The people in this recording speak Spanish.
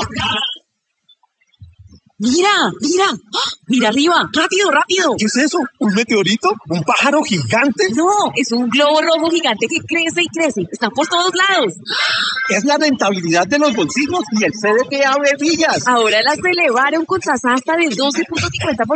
Mira, mira, ¡ah! Mira arriba, rápido, rápido. ¿Qué es eso? ¿Un meteorito? ¿Un pájaro gigante? No, es un globo rojo gigante que crece y crece. Está por todos lados. Es la rentabilidad de los bolsillos y el CDT Ave Villas. Ahora las elevaron con tasa hasta del 12.50%.